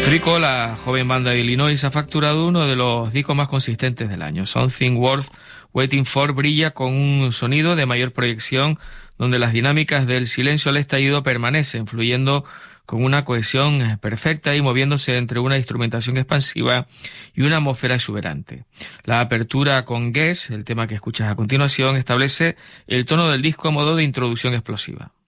Frico, la joven banda de Illinois, ha facturado uno de los discos más consistentes del año. Something Worth Waiting For brilla con un sonido de mayor proyección, donde las dinámicas del silencio al estallido permanecen, fluyendo con una cohesión perfecta y moviéndose entre una instrumentación expansiva y una atmósfera exuberante. La apertura con Guess, el tema que escuchas a continuación, establece el tono del disco a modo de introducción explosiva.